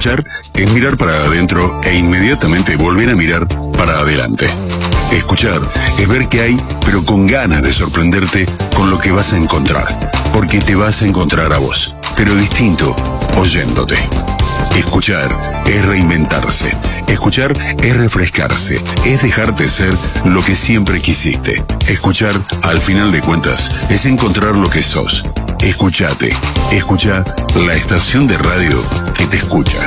Escuchar es mirar para adentro e inmediatamente volver a mirar para adelante. Escuchar es ver qué hay, pero con ganas de sorprenderte con lo que vas a encontrar. Porque te vas a encontrar a vos, pero distinto, oyéndote. Escuchar es reinventarse. Escuchar es refrescarse. Es dejarte ser lo que siempre quisiste. Escuchar, al final de cuentas, es encontrar lo que sos. Escuchate. Escucha la estación de radio que te escucha.